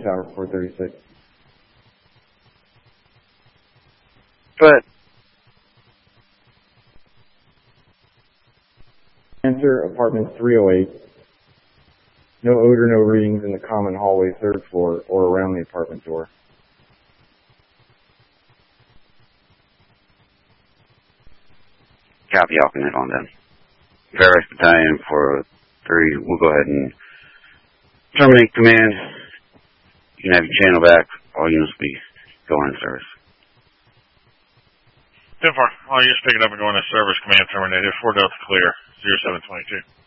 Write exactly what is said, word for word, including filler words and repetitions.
Tower four thirty-six. But Enter apartment three oh eight. No odor, no readings in the common hallway, third floor, or around the apartment door. Copy, I'll connect on them. Fairfax Battalion for three, we'll go ahead and terminate command. You can have your channel back. All units will be going in service. ten four, all units picking up and going to service. Command terminated. four Delta clear. zero seven twenty-two.